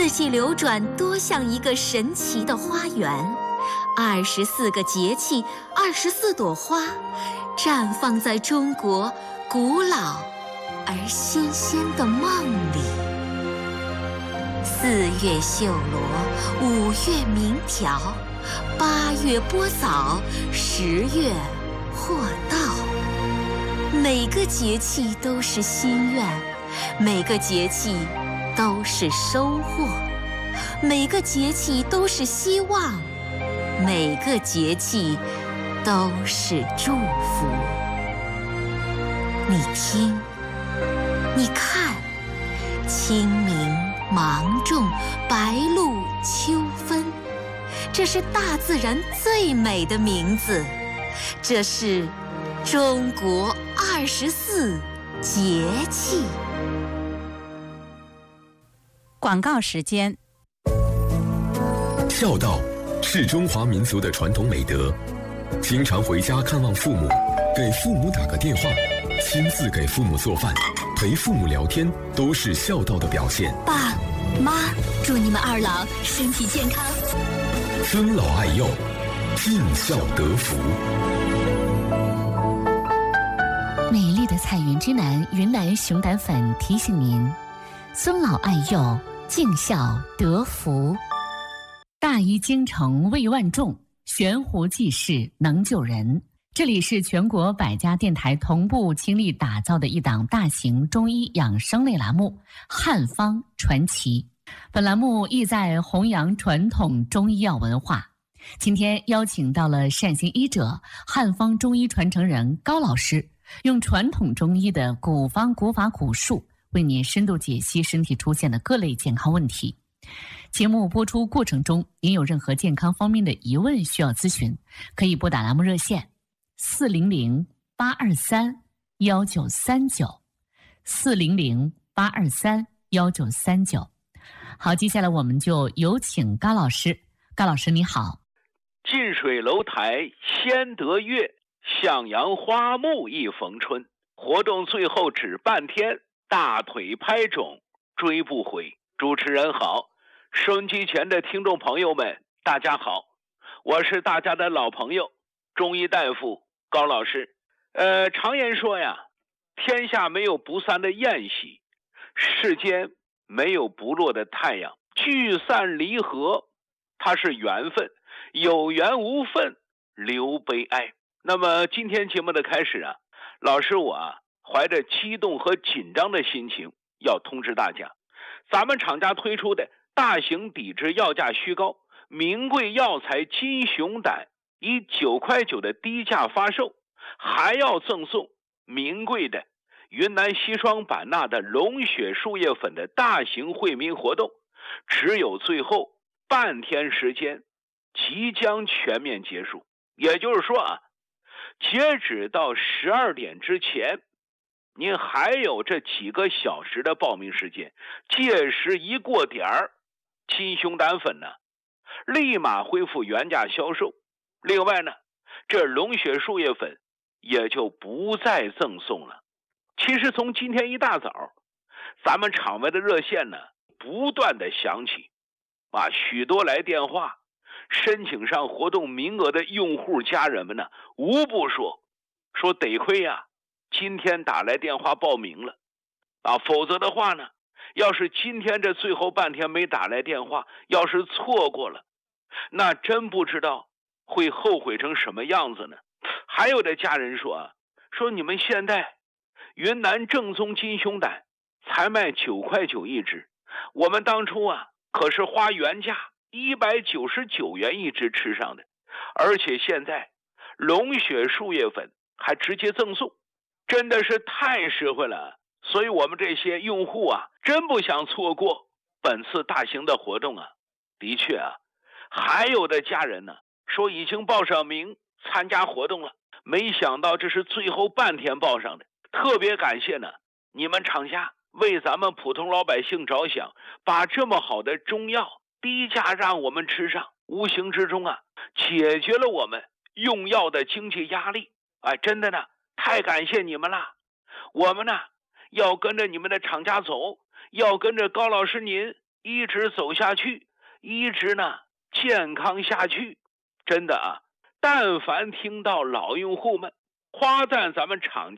四季流转，多像一个神奇的花园。24个节气，24朵花，绽放在中国古老而新鲜的梦里。4月绣罗，5月鸣条，8月播枣，10月获稻。每个节气都是心愿，每个节气都是收获，每个节气都是希望，每个节气都是祝福。你听，你看，清明、芒种、白露、秋分，这是大自然最美的名字，这是中国24节气。 广告时间。 孝道是中华民族的传统美德，经常回家看望父母，给父母打个电话，亲自给父母做饭，陪父母聊天，都是孝道的表现。 爸妈，祝你们二老身体健康， 尊老爱幼，尽孝得福。 美丽的彩云之南云南熊胆粉提醒您：尊老爱幼，尽孝得福。大医精诚为万众，悬壶济世能救人。这里是全国100家电台同步倾力打造的一档大型中医养生类栏目《汉方传奇》。本栏目意在弘扬传统中医药文化。今天邀请到了善行医者、汉方中医传承人高老师，用传统中医的古方、古法、古术，为您深度解析身体出现的各类健康问题。节目播出过程中，您有任何健康方面的疑问需要咨询，可以拨打栏目热线400-823-1939 400-823-1939。好，接下来我们就有请高老师。高老师你好。 近水楼台先得月，向阳花木一逢春。活动最后只半天，大腿拍肿追不回。主持人好，收音机前的听众朋友们大家好，我是大家的老朋友中医大夫高老师。常言说呀，天下没有不散的宴席，世间没有不落的太阳。聚散离合它是缘分，有缘无分留悲哀。那么今天节目的开始啊，老师我怀着激动和紧张的心情要通知大家，咱们厂家推出的大型抵制药价虚高名贵药材金熊胆，以9.9块的低价发售，还要赠送名贵的云南硒霜版纳的龙血树叶粉的大型惠民活动，只有最后半天时间即将全面结束。也就是说啊，截止到12点之前，您还有这几个小时的报名时间，届时一过点儿，金熊胆粉呢立马恢复原价销售。另外呢，这龙血树叶粉也就不再赠送了。其实从今天一大早，咱们场外的热线呢不断的响起许多来电话申请上活动名额的用户家人们呢，无不说得亏呀，今天打来电话报名了否则的话呢，要是今天这最后半天没打来电话，要是错过了，那真不知道会后悔成什么样子呢。还有的家人说你们现在云南正宗金熊胆才卖9.9块一支，我们当初可是花原价199元一支吃上的，而且现在龙血树叶粉还直接赠送，真的是太实惠了。所以我们这些用户真不想错过本次大型的活动的确还有的家人呢说已经报上名参加活动了，没想到这是最后半天报上的。特别感谢呢你们厂家为咱们普通老百姓着想，把这么好的中药低价让我们吃上，无形之中解决了我们用药的经济压力。真的呢太感谢你们了。我们呢要跟着你们的厂家走，要跟着高老师您一直走下去，一直呢健康下去。真的啊，但凡听到老用户们夸赞咱们厂家